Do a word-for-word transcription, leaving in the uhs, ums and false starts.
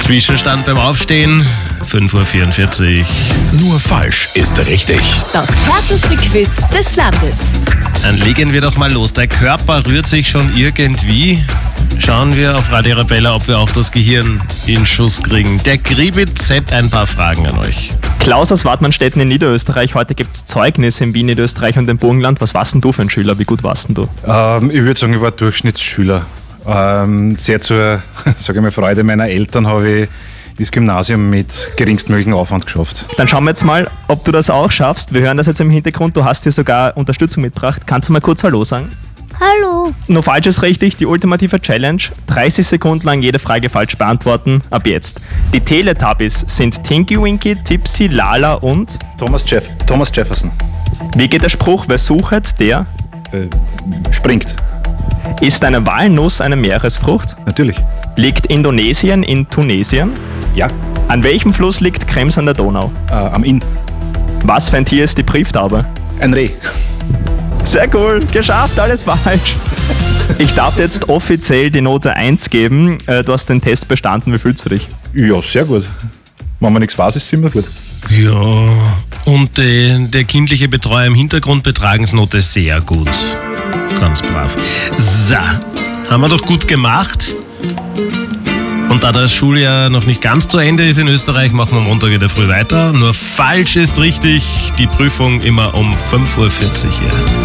Zwischenstand beim Aufstehen, fünf Uhr vierundvierzig. Nur falsch ist richtig. Das härteste Quiz des Landes. Dann legen wir doch mal los. Der Körper rührt sich schon irgendwie. Schauen wir auf Radio Arabella, ob wir auch das Gehirn in Schuss kriegen. Der Gribitz hat ein paar Fragen an euch. Klaus aus Wartmannstetten in Niederösterreich. Heute gibt es Zeugnis in Wien, Niederösterreich und dem Burgenland. Was warst denn du für ein Schüler? Wie gut warst denn du? Ähm, ich würde sagen, ich war Durchschnittsschüler. Ähm, sehr zur sag ich mal, Freude meiner Eltern habe ich das Gymnasium mit geringstmöglichen Aufwand geschafft. Dann schauen wir jetzt mal, ob du das auch schaffst. Wir hören das jetzt im Hintergrund. Du hast dir sogar Unterstützung mitgebracht. Kannst du mal kurz Hallo sagen? Hallo. Nur falsch ist richtig, die ultimative Challenge. dreißig Sekunden lang jede Frage falsch beantworten. Ab jetzt. Die Teletubbies sind Tinky Winky, Tipsy, Lala und... Thomas, Jeff Thomas Jefferson. Wie geht der Spruch? Wer sucht, der Äh, springt. ist eine Walnuss eine Meeresfrucht? Natürlich. Liegt Indonesien in Tunesien? Ja. An welchem Fluss liegt Krems an der Donau? Äh, am Inn. Was für ein Tier ist die Brieftaube? Ein Reh. Sehr cool, geschafft, alles falsch. Ich darf jetzt offiziell die Note eins geben. Äh, Du hast den Test bestanden, wie fühlst du dich? Ja, sehr gut. Wenn man nichts weiß, ist es immer gut. Ja, und äh, der kindliche Betreuer im Hintergrund Betragensnote sehr gut. Ganz brav. So, haben wir doch gut gemacht. Und da das Schuljahr noch nicht ganz zu Ende ist in Österreich, machen wir am Montag in der Früh weiter. Nur falsch ist richtig, die Prüfung immer um fünf Uhr vierzig hier.